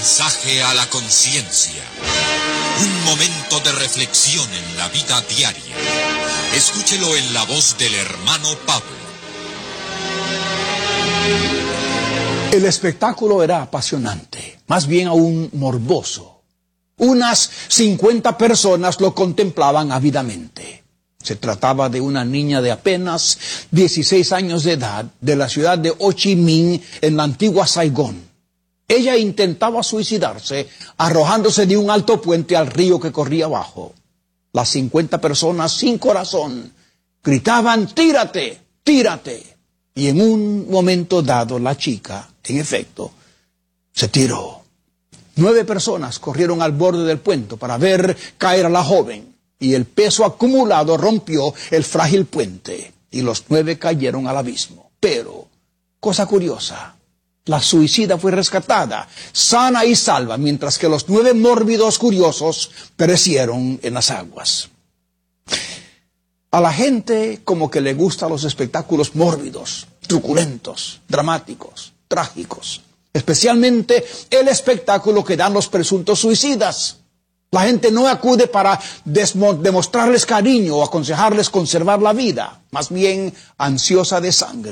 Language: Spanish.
Mensaje a la conciencia. Un momento de reflexión en la vida diaria. Escúchelo en la voz del hermano Pablo. El espectáculo era apasionante, más bien aún morboso. Unas 50 personas lo contemplaban ávidamente. Se trataba de una niña de apenas 16 años de edad de la ciudad de Ho Chi Minh en la antigua Saigón. Ella intentaba suicidarse arrojándose de un alto puente al río que corría abajo. Las 50 personas sin corazón gritaban: «¡Tírate! ¡Tírate!». Y en un momento dado la chica, en efecto, se tiró. 9 personas corrieron al borde del puente para ver caer a la joven, y el peso acumulado rompió el frágil puente, y los 9 cayeron al abismo. Pero, cosa curiosa, la suicida fue rescatada, sana y salva, mientras que los 9 mórbidos curiosos perecieron en las aguas. A la gente como que le gustan los espectáculos mórbidos, truculentos, dramáticos, trágicos. Especialmente el espectáculo que dan los presuntos suicidas. La gente no acude para demostrarles cariño o aconsejarles conservar la vida, más bien ansiosa de sangre.